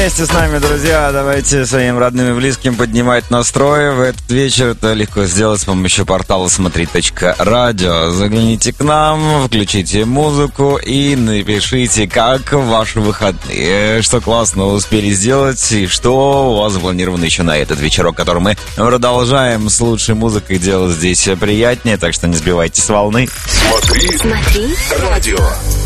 вместе с нами, друзья. Давайте своим родным и близким поднимать настрой. В этот вечер это легко сделать с помощью портала смотри.радио. Загляните к нам, включите музыку и напишите, как ваши выходные, что классно успели сделать и что у вас запланировано еще на этот вечерок, который мы продолжаем с лучшей музыкой делать здесь приятнее, так что не сбивайтесь с волны. Смотри радио.